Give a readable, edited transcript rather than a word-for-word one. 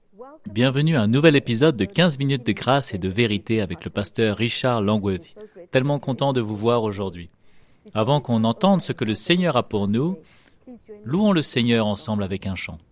Bienvenue à un nouvel épisode de 15 minutes de grâce et de vérité avec le pasteur Richard Langworthy. Tellement content de vous voir aujourd'hui. Avant qu'on entende ce que le Seigneur a pour nous, louons le Seigneur ensemble avec un chant.